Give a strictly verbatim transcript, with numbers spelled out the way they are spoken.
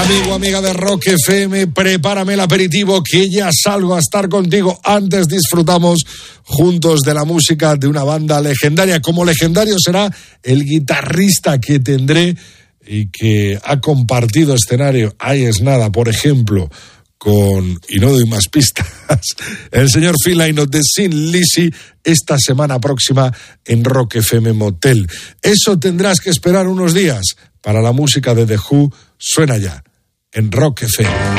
Amigo, amiga de Rock F M, prepárame el aperitivo que ya salgo a estar contigo. Antes disfrutamos juntos de la música de una banda legendaria. Como legendario será el guitarrista que tendré y que ha compartido escenario, ahí es nada, por ejemplo, con, y no doy más pistas, el señor Phil Lynott de Thin Lizzy esta semana próxima en Rock F M Motel. Eso tendrás que esperar unos días. Para la música de The Who, suena ya en Rock F M.